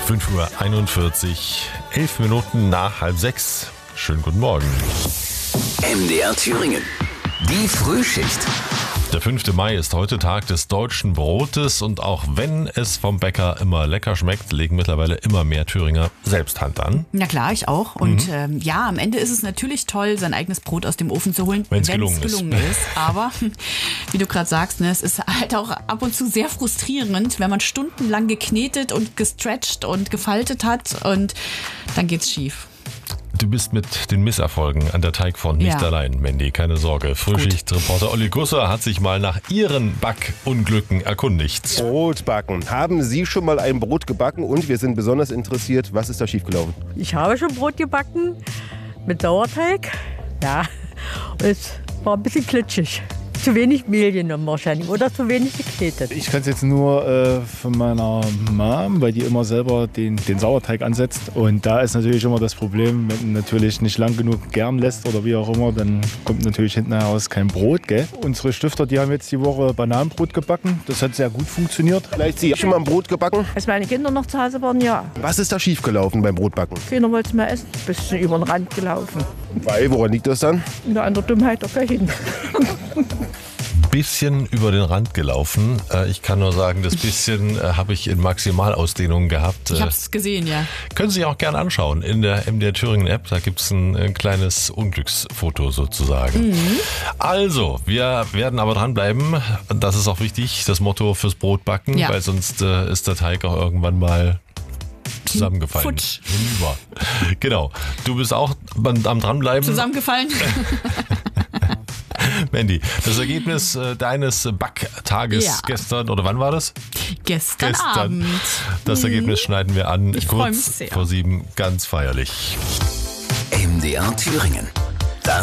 5:41 Uhr, 11 Minuten nach 5:30. Schönen guten Morgen. MDR Thüringen. Die Frühschicht. Der 5. Mai ist heute Tag des deutschen Brotes und auch wenn es vom Bäcker immer lecker schmeckt, legen mittlerweile immer mehr Thüringer selbst Hand an. Na klar, ich auch. Und am Ende ist es natürlich toll, sein eigenes Brot aus dem Ofen zu holen, Wenn es gelungen gelungen ist. Aber, wie du gerade sagst, es ist halt auch ab und zu sehr frustrierend, wenn man stundenlang geknetet und gestretcht und gefaltet hat und dann geht's schief. Du bist mit den Misserfolgen an der Teigfront nicht allein, Mandy, keine Sorge. Frühschichtreporter Olli Gusser hat sich mal nach Ihren Backunglücken erkundigt. Brot backen. Haben Sie schon mal ein Brot gebacken? Und wir sind besonders interessiert, was ist da schiefgelaufen? Ich habe schon Brot gebacken mit Sauerteig. Ja, und es war ein bisschen klitschig. Zu wenig Mehl genommen wahrscheinlich oder zu wenig geknetet. Ich kann es jetzt nur von meiner Mom, weil die immer selber den Sauerteig ansetzt. Und da ist natürlich immer das Problem, wenn du natürlich nicht lang genug gären lässt oder wie auch immer, dann kommt natürlich hinten heraus kein Brot. Gell? Unsere Stifter, die haben jetzt die Woche Bananenbrot gebacken. Das hat sehr gut funktioniert. Vielleicht Sie schon mal ein Brot gebacken? Als meine Kinder noch zu Hause waren, ja. Was ist da schiefgelaufen beim Brotbacken? Keiner wollte es mehr essen. Bisschen über den Rand gelaufen. Weil, woran liegt das dann? Nur an der Dummheit der Köchin. Bisschen über den Rand gelaufen. Ich kann nur sagen, das bisschen habe ich in Maximalausdehnung gehabt. Ich habe es gesehen, ja. Können Sie sich auch gerne anschauen in der MDR Thüringen App. Da gibt es ein kleines Unglücksfoto sozusagen. Also, wir werden aber dranbleiben. Das ist auch wichtig, das Motto fürs Brotbacken, weil sonst ist der Teig auch irgendwann mal zusammengefallen. Futsch. Hinüber. Genau. Du bist auch am Dranbleiben. Zusammengefallen. Mandy, das Ergebnis deines Backtages gestern, oder wann war das? Gestern Abend. Das Ergebnis schneiden wir an, Ich freu mich kurz sehr. vor 7, ganz feierlich. MDR Thüringen.